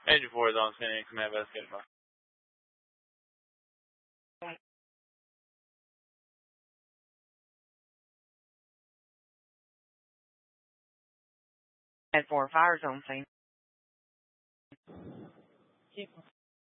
Agent 4 is on scene. Command investigated by. At 4 fire zone scene.